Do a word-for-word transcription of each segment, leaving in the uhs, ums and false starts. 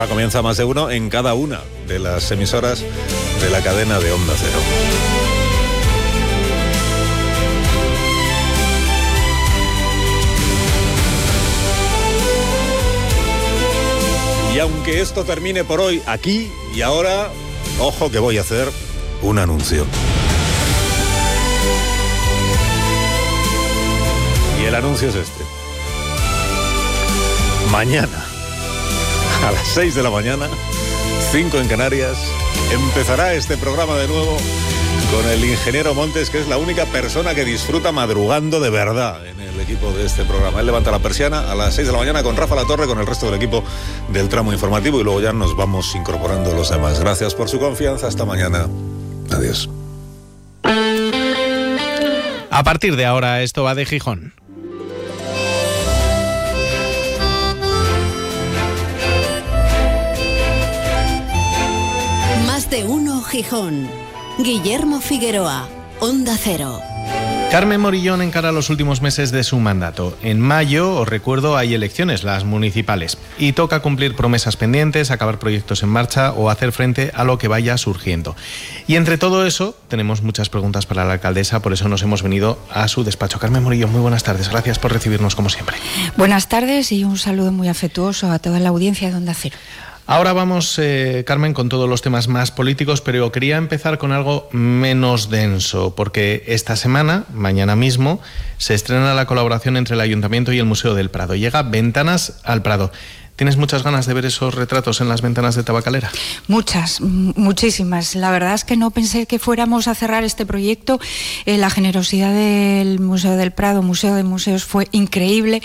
Comienza Más de Uno en cada una de las emisoras de la cadena de Onda Cero. Y aunque esto termine por hoy aquí y ahora, ojo que voy a hacer un anuncio. Y el anuncio es este. Mañana, a las seis de la mañana, cinco en Canarias, empezará este programa de nuevo con el ingeniero Montes, que es la única persona que disfruta madrugando de verdad en el equipo de este programa. Él levanta la persiana a las seis de la mañana con Rafa Latorre, con el resto del equipo del tramo informativo, y luego ya nos vamos incorporando los demás. Gracias por su confianza. Hasta mañana. Adiós. A partir de ahora, esto va de Gijón. Más de Uno Gijón. Guillermo Figueroa, Onda Cero. Carmen Morillón encara los últimos meses de su mandato. En mayo, os recuerdo, hay elecciones, las municipales, y toca cumplir promesas pendientes, acabar proyectos en marcha o hacer frente a lo que vaya surgiendo. Y entre todo eso, tenemos muchas preguntas para la alcaldesa, por eso nos hemos venido a su despacho. Carmen Morillón, muy buenas tardes, gracias por recibirnos como siempre. Buenas tardes y un saludo muy afectuoso a toda la audiencia de Onda Cero. Ahora vamos, eh, Carmen, con todos los temas más políticos, pero quería empezar con algo menos denso, porque esta semana, mañana mismo, se estrena la colaboración entre el Ayuntamiento y el Museo del Prado. Llega Ventanas al Prado. ¿Tienes muchas ganas de ver esos retratos en las ventanas de Tabacalera? Muchas, muchísimas. La verdad es que no pensé que fuéramos a cerrar este proyecto. Eh, la generosidad del Museo del Prado, Museo de Museos, fue increíble.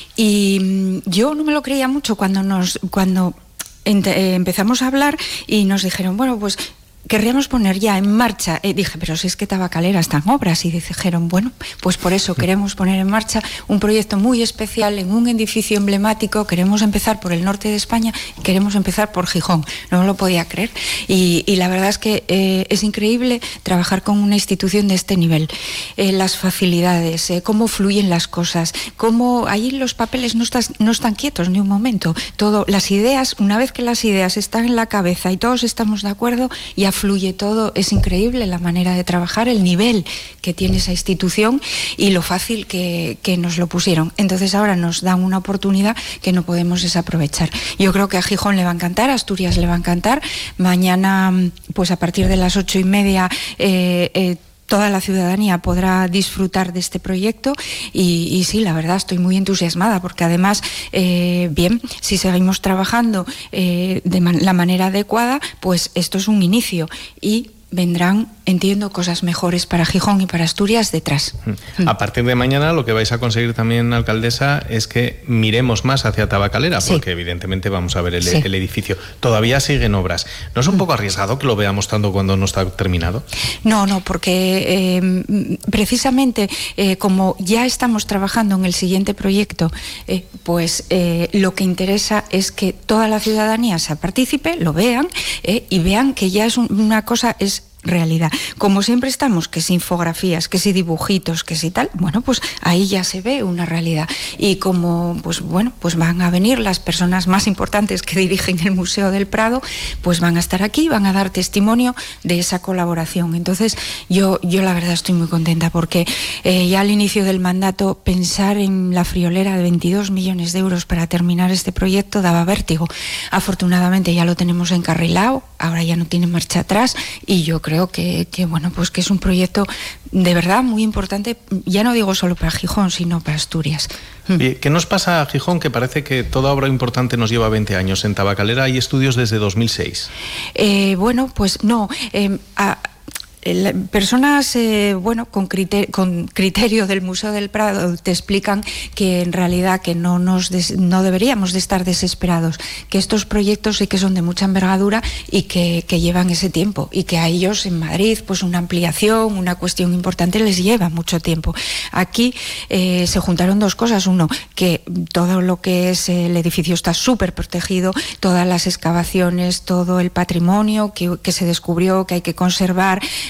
Y yo no me lo creía mucho cuando nos... cuando empezamos a hablar y nos dijeron, bueno, pues querríamos poner ya en marcha. Eh, dije, pero si es que Tabacalera está en obras. Y dijeron, bueno, pues por eso queremos poner en marcha un proyecto muy especial en un edificio emblemático. Queremos empezar por el norte de España y queremos empezar por Gijón. No me lo podía creer. Y, y la verdad es que eh, es increíble trabajar con una institución de este nivel. Eh, las facilidades, eh, cómo fluyen las cosas, cómo ahí los papeles no, estás, no están quietos ni un momento. Todo, las ideas, una vez que las ideas están en la cabeza y todos estamos de acuerdo, ya fluye todo. Es increíble la manera de trabajar, el nivel que tiene esa institución y lo fácil que, que nos lo pusieron. Entonces ahora nos dan una oportunidad que no podemos desaprovechar. Yo creo que a Gijón le va a encantar, a Asturias le va a encantar. Mañana, pues a partir de las ocho y media, eh, eh, toda la ciudadanía podrá disfrutar de este proyecto y, y sí, la verdad estoy muy entusiasmada porque además, eh, bien, si seguimos trabajando eh, de man- la manera adecuada, pues esto es un inicio y vendrán, entiendo, cosas mejores para Gijón y para Asturias detrás. A partir de mañana lo que vais a conseguir también, alcaldesa, es que miremos más hacia Tabacalera, sí, porque evidentemente vamos a ver el, sí. el edificio. Todavía siguen obras. ¿No es un poco arriesgado que lo veamos tanto cuando no está terminado? No, no, porque eh, precisamente eh, como ya estamos trabajando en el siguiente proyecto, eh, pues eh, lo que interesa es que toda la ciudadanía se participe, lo vean eh, y vean que ya es un, una cosa, es realidad. Como siempre estamos, que si infografías, que si dibujitos, que si tal, bueno, pues ahí ya se ve una realidad. Y como, pues bueno, pues van a venir las personas más importantes que dirigen el Museo del Prado, pues van a estar aquí, van a dar testimonio de esa colaboración. Entonces, yo, yo la verdad estoy muy contenta porque eh, ya al inicio del mandato pensar en la friolera de veintidós millones de euros para terminar este proyecto daba vértigo. Afortunadamente ya lo tenemos encarrilado, ahora ya no tiene marcha atrás y yo creo Creo que, que bueno, pues que es un proyecto de verdad muy importante, ya no digo solo para Gijón, sino para Asturias. ¿Qué nos pasa a Gijón? Que parece que toda obra importante nos lleva veinte años. En Tabacalera hay estudios desde dos mil seis. Eh, bueno, pues no. Eh, a, Personas eh, bueno, con criterio, con criterio del Museo del Prado te explican que en realidad que no, nos des, no deberíamos de estar desesperados, que estos proyectos sí que son de mucha envergadura y que, que llevan ese tiempo y que a ellos en Madrid pues una ampliación, una cuestión importante les lleva mucho tiempo. Aquí eh, se juntaron dos cosas. Uno, que todo lo que es el edificio está súper protegido, todas las excavaciones, todo el patrimonio que, que se descubrió, que hay que conservar.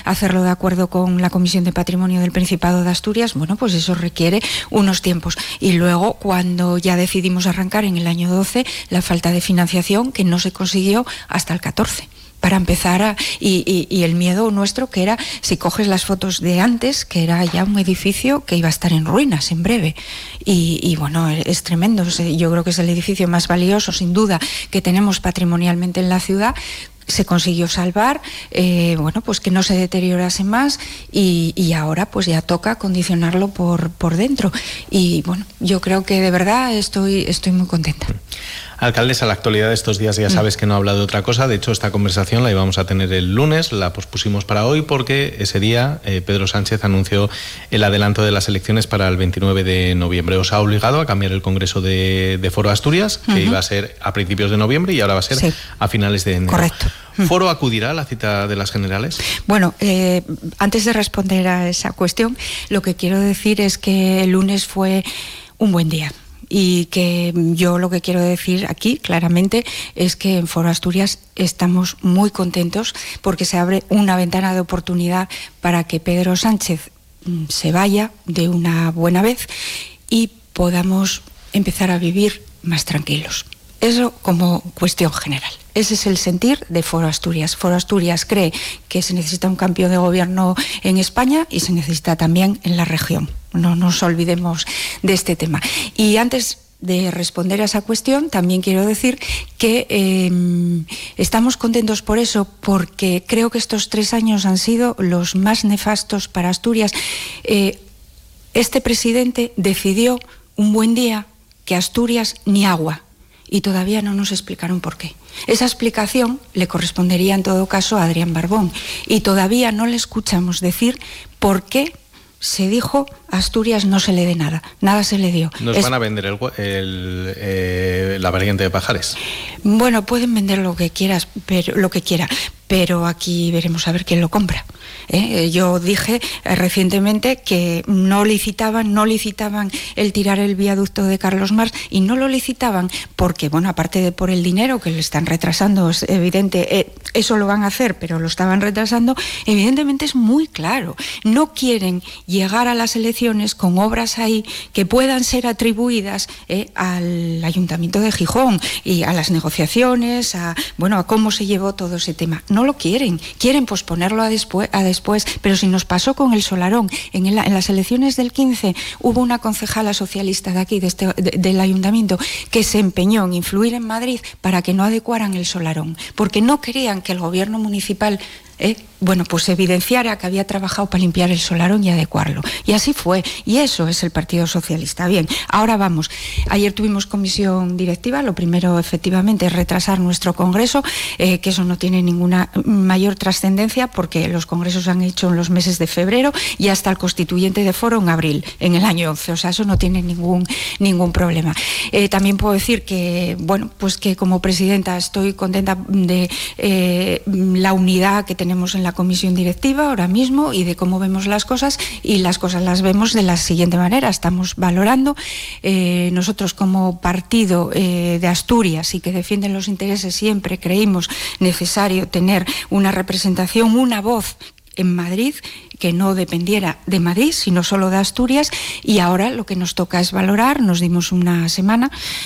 hacerlo de acuerdo con la Comisión de Patrimonio del Principado de Asturias, bueno, pues eso requiere unos tiempos. Y luego, cuando ya decidimos arrancar en el año doce, la falta de financiación que no se consiguió hasta el catorce. Para empezar, a, y, y, y el miedo nuestro que era, si coges las fotos de antes, que era ya un edificio que iba a estar en ruinas en breve. Y, y bueno, es tremendo. Yo creo que es el edificio más valioso, sin duda, que tenemos patrimonialmente en la ciudad. Se consiguió salvar, eh, bueno, pues que no se deteriorase más y, y ahora pues ya toca condicionarlo por, por dentro. Y bueno, yo creo que de verdad estoy, estoy muy contenta. Alcaldesa, la actualidad de estos días ya sabes que no habla de otra cosa. De hecho, esta conversación la íbamos a tener el lunes, la pospusimos para hoy porque ese día eh, Pedro Sánchez anunció el adelanto de las elecciones para el veintinueve de noviembre. Os ha obligado a cambiar el Congreso de, de Foro Asturias, que uh-huh. iba a ser a principios de noviembre y ahora va a ser sí. a finales de enero. Correcto. ¿Foro acudirá a la cita de las generales? Bueno, eh, antes de responder a esa cuestión, lo que quiero decir es que el lunes fue un buen día. Y que yo lo que quiero decir aquí claramente es que en Foro Asturias estamos muy contentos porque se abre una ventana de oportunidad para que Pedro Sánchez se vaya de una buena vez y podamos empezar a vivir más tranquilos. Eso como cuestión general. Ese es el sentir de Foro Asturias. Foro Asturias cree que se necesita un cambio de gobierno en España y se necesita también en la región. No nos olvidemos de este tema. Y antes de responder a esa cuestión, también quiero decir que eh, estamos contentos por eso, porque creo que estos tres años han sido los más nefastos para Asturias. Eh, este presidente decidió un buen día que Asturias ni agua. Y todavía no nos explicaron por qué. Esa explicación le correspondería en todo caso a Adrián Barbón. Y todavía no le escuchamos decir por qué se dijo a Asturias no se le dé nada. Nada se le dio. ¿Nos es... van a vender el, el, eh, la variante de Pajares? Bueno, pueden vender lo que quieras, pero lo que quiera, pero aquí veremos a ver quién lo compra. ¿Eh? Yo dije eh, recientemente que no licitaban, no licitaban el tirar el viaducto de Carlos Marx y no lo licitaban porque, bueno, aparte de por el dinero que le están retrasando, es evidente, eh, eso lo van a hacer, pero lo estaban retrasando, evidentemente es muy claro. No quieren llegar a las elecciones con obras ahí que puedan ser atribuidas eh, al Ayuntamiento de Gijón y a las negociaciones, a, bueno, a cómo se llevó todo ese tema. No lo quieren, quieren posponerlo a después, a después, pero si nos pasó con el Solarón, en, el, en las elecciones del quince hubo una concejala socialista de aquí, de este, de, del Ayuntamiento, que se empeñó en influir en Madrid para que no adecuaran el Solarón, porque no querían que el gobierno municipal Eh, bueno, pues evidenciara que había trabajado para limpiar el Solarón y adecuarlo. Y así fue. Y eso es el Partido Socialista. Bien, ahora vamos. Ayer tuvimos comisión directiva. Lo primero, efectivamente, es retrasar nuestro congreso, eh, que eso no tiene ninguna mayor trascendencia porque los congresos se han hecho en los meses de febrero y hasta el constituyente de Foro en abril, en el año once. O sea, eso no tiene ningún, ningún problema. Eh, también puedo decir que, bueno, pues que como presidenta estoy contenta de eh, la unidad que tenemos en la comisión directiva ahora mismo y de cómo vemos las cosas, y las cosas las vemos de la siguiente manera. Estamos valorando, eh, nosotros como partido eh, de Asturias y que defienden los intereses, siempre creímos necesario tener una representación, una voz en Madrid que no dependiera de Madrid, sino solo de Asturias, y ahora lo que nos toca es valorar, nos dimos una semana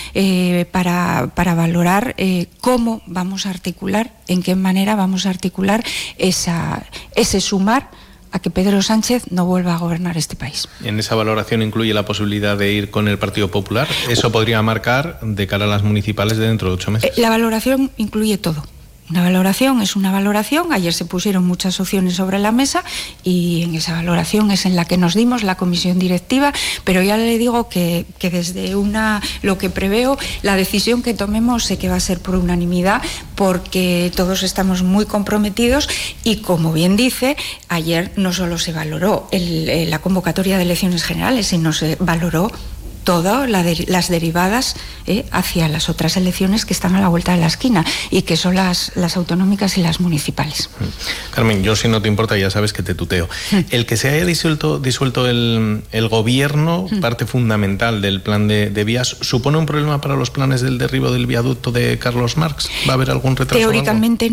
eh, para, para valorar eh, cómo vamos a articular, en qué manera vamos a articular esa, ese sumar a que Pedro Sánchez no vuelva a gobernar este país. ¿En esa valoración incluye la posibilidad de ir con el Partido Popular? ¿Eso podría marcar de cara a las municipales de dentro de ocho meses? La valoración incluye todo. Una valoración es una valoración. Ayer se pusieron muchas opciones sobre la mesa y en esa valoración es en la que nos dimos la comisión directiva, pero ya le digo que, que desde una lo que preveo, la decisión que tomemos sé que va a ser por unanimidad porque todos estamos muy comprometidos y, como bien dice, ayer no solo se valoró el, la convocatoria de elecciones generales, sino se valoró todas la de, las derivadas eh, hacia las otras elecciones que están a la vuelta de la esquina y que son las, las autonómicas y las municipales. Carmen, yo, si no te importa, ya sabes que te tuteo. El que se haya disuelto, disuelto el, el gobierno, parte fundamental del plan de, de vías, ¿supone un problema para los planes del derribo del viaducto de Carlos Marx? ¿Va a haber algún retraso? Teóricamente no,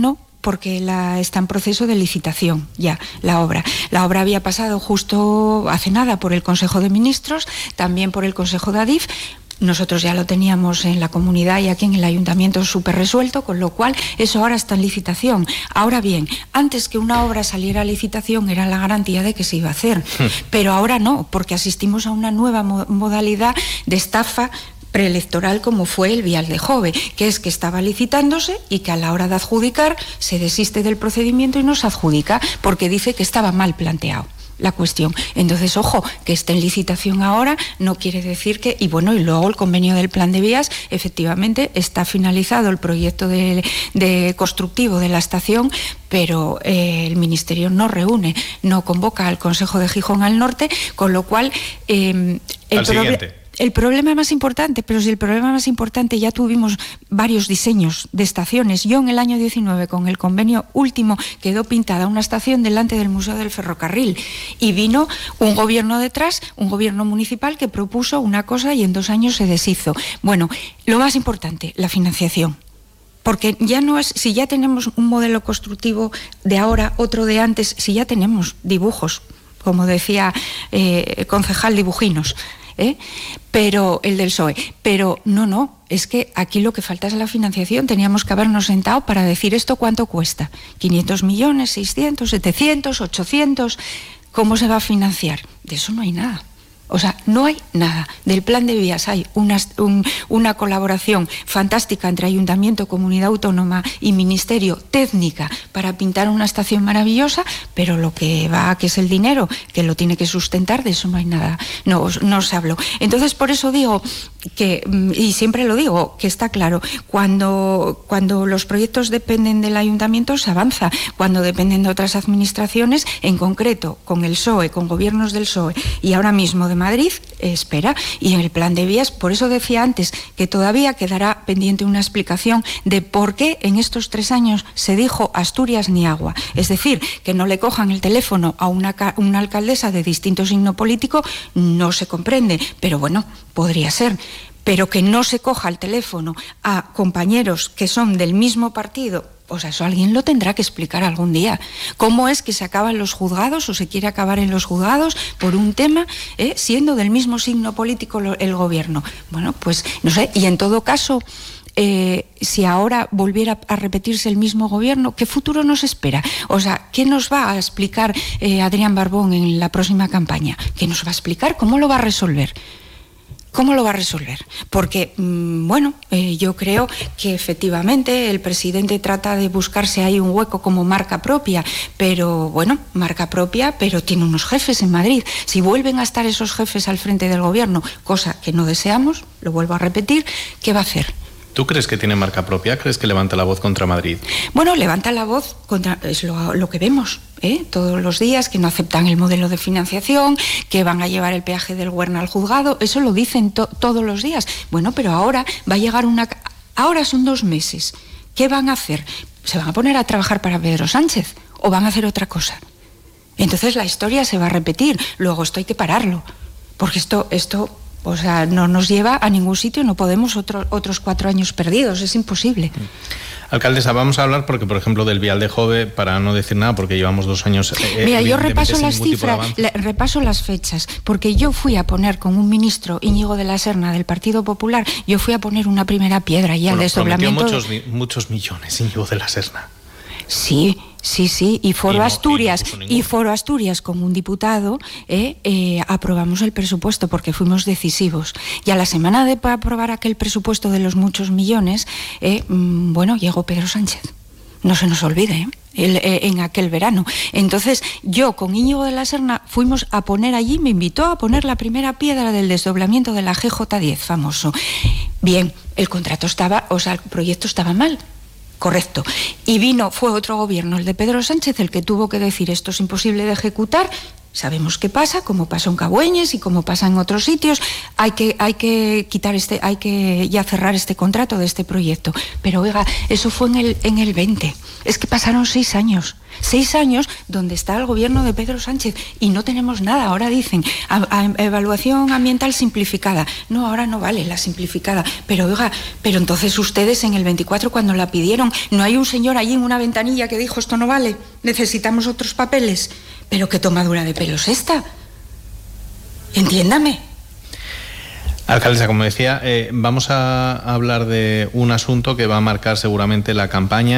porque la, está en proceso de licitación ya la obra. La obra había pasado justo hace nada por el Consejo de Ministros, también por el Consejo de Adif. Nosotros ya lo teníamos en la comunidad y aquí en el ayuntamiento súper resuelto, con lo cual eso ahora está en licitación. Ahora bien, antes que una obra saliera a licitación era la garantía de que se iba a hacer, pero ahora no, porque asistimos a una nueva mo- modalidad de estafa preelectoral como fue el Vial de Jove, que es que estaba licitándose y que a la hora de adjudicar se desiste del procedimiento y no se adjudica porque dice que estaba mal planteado la cuestión. Entonces, ojo, que esté en licitación ahora no quiere decir que... Y bueno, y luego el convenio del plan de vías, efectivamente, está finalizado el proyecto de, de constructivo de la estación, pero eh, el Ministerio no reúne, no convoca al Consejo de Gijón al Norte, con lo cual... Eh, el al siguiente. El problema más importante, pero si el problema más importante, ya tuvimos varios diseños de estaciones. Yo en el año diecinueve, con el convenio último, quedó pintada una estación delante del Museo del Ferrocarril y vino un gobierno detrás, un gobierno municipal que propuso una cosa y en dos años se deshizo. Bueno, lo más importante, la financiación. Porque ya no es, si ya tenemos un modelo constructivo de ahora, otro de antes, si ya tenemos dibujos, como decía eh, concejal Dibujinos, ¿Eh? pero el del P S O E, pero no, no, es que aquí lo que falta es la financiación. Teníamos que habernos sentado para decir esto cuánto cuesta, quinientos millones, seiscientos, setecientos, ochocientos, ¿cómo se va a financiar? De eso no hay nada. O sea, no hay nada. Del plan de vías hay una, un, una colaboración fantástica entre Ayuntamiento, Comunidad Autónoma y Ministerio, técnica, para pintar una estación maravillosa, pero lo que va, que es el dinero, que lo tiene que sustentar, de eso no hay nada, no, no os hablo. Entonces, por eso digo que, y siempre lo digo, que está claro, cuando, cuando los proyectos dependen del Ayuntamiento se avanza, cuando dependen de otras administraciones, en concreto, con el P S O E, con gobiernos del P S O E, y ahora mismo de Madrid, eh, espera, y en el plan de vías, por eso decía antes que todavía quedará pendiente una explicación de por qué en estos tres años se dijo Asturias ni agua. Es decir, que no le cojan el teléfono a una, una alcaldesa de distinto signo político, no se comprende, pero bueno, podría ser. Pero que no se coja el teléfono a compañeros que son del mismo partido, o sea, eso alguien lo tendrá que explicar algún día. ¿Cómo es que se acaban los juzgados o se quiere acabar en los juzgados por un tema, eh, siendo del mismo signo político el gobierno? Bueno, pues no sé, y en todo caso... Eh, si ahora volviera a repetirse el mismo gobierno, ¿qué futuro nos espera? O sea, ¿qué nos va a explicar eh, Adrián Barbón en la próxima campaña? ¿Qué nos va a explicar? ¿Cómo lo va a resolver? ¿Cómo lo va a resolver? Porque, mmm, bueno, eh, yo creo que efectivamente el presidente trata de buscarse ahí un hueco como marca propia, pero bueno, marca propia, pero tiene unos jefes en Madrid. Si vuelven a estar esos jefes al frente del gobierno, cosa que no deseamos, lo vuelvo a repetir, ¿qué va a hacer? ¿Tú crees que tiene marca propia? ¿Crees que levanta la voz contra Madrid? Bueno, levanta la voz contra... Es lo, lo que vemos, ¿eh? Todos los días, que no aceptan el modelo de financiación, que van a llevar el peaje del Huerna al juzgado. Eso lo dicen to, todos los días. Bueno, pero ahora va a llegar una... Ahora son dos meses. ¿Qué van a hacer? ¿Se van a poner a trabajar para Pedro Sánchez o van a hacer otra cosa? Entonces la historia se va a repetir. Luego esto hay que pararlo, porque esto... esto O sea, no nos lleva a ningún sitio, no podemos otro, otros cuatro años perdidos, es imposible. Alcaldesa, vamos a hablar porque, por ejemplo, del Vial de Jove, para no decir nada, porque llevamos dos años... Eh, Mira, yo repaso las cifras, le, repaso las fechas, porque yo fui a poner con un ministro, Íñigo de la Serna, del Partido Popular, yo fui a poner una primera piedra y al bueno, desdoblamiento... muchos, muchos millones, Íñigo de la Serna. Sí, sí, sí, y Foro y no, Asturias, y, no y Foro Asturias como un diputado, eh, eh, aprobamos el presupuesto porque fuimos decisivos. Y a la semana de aprobar aquel presupuesto de los muchos millones, eh, mmm, bueno, llegó Pedro Sánchez. No se nos olvide, ¿eh? El, eh, en aquel verano. Entonces, yo con Íñigo de la Serna fuimos a poner allí, me invitó a poner la primera piedra del desdoblamiento de la G J diez, famoso. Bien, el contrato estaba, o sea, el proyecto estaba mal. Correcto. Y vino, fue otro gobierno, el de Pedro Sánchez, el que tuvo que decir esto es imposible de ejecutar Sabemos qué pasa, como pasó en Cabueñes y como pasa en otros sitios. Hay que, hay que quitar este, hay que ya cerrar este contrato de este proyecto. Pero oiga, eso fue en el, en el veinte. Es que pasaron seis años. Seis años donde está el gobierno de Pedro Sánchez y no tenemos nada. Ahora dicen, a, a, evaluación ambiental simplificada. No, ahora no vale la simplificada. Pero oiga, pero entonces ustedes en el veinticuatro cuando la pidieron, ¿no hay un señor allí en una ventanilla que dijo esto no vale? Necesitamos otros papeles. Pero qué tomadura de pelos esta. Entiéndame. Alcaldesa, como decía, eh, vamos a hablar de un asunto que va a marcar seguramente la campaña.